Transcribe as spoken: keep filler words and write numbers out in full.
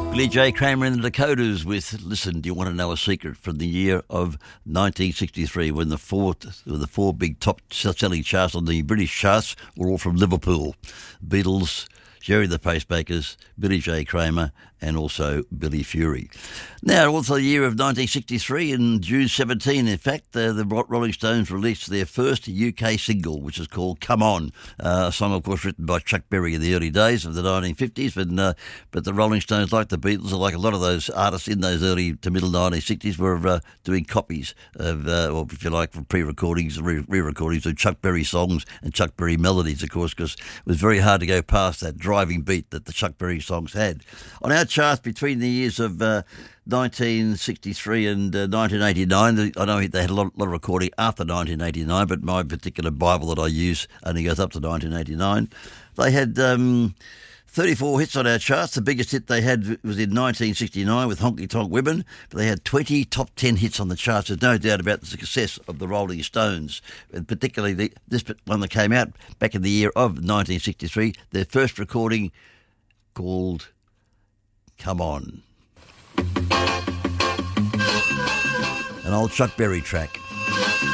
Billy J. Kramer in the Dakotas with Listen, Do You Want to Know a Secret, from the year of nineteen sixty-three, when the four, the four big top-selling charts on the British charts were all from Liverpool. Beatles, Jerry the Pacemakers, Billy J. Kramer, and also Billy Fury. Now, also the year of nineteen sixty-three, in June seventeenth, in fact, uh, the Rolling Stones released their first U K single, which is called Come On, uh, a song, of course, written by Chuck Berry in the early days of the nineteen fifties, but, uh, but the Rolling Stones, like the Beatles, like a lot of those artists in those early to middle nineteen sixties, were uh, doing copies of, uh, or if you like, from pre-recordings, re- re-recordings of Chuck Berry songs and Chuck Berry melodies, of course, because it was very hard to go past that driving beat that the Chuck Berry songs had. On our charts between the years of uh, nineteen sixty-three and uh, nineteen eighty-nine, I know they had a lot, lot of recording after nineteen eighty-nine, but my particular Bible that I use only goes up to nineteen eighty-nine. They had um, thirty-four hits on our charts. The biggest hit they had was in nineteen sixty-nine with Honky Tonk Women, but they had twenty top ten hits on the charts. There's no doubt about the success of the Rolling Stones, and particularly the, this one that came out back in the year of nineteen sixty-three, their first recording called Come On. An old Chuck Berry track.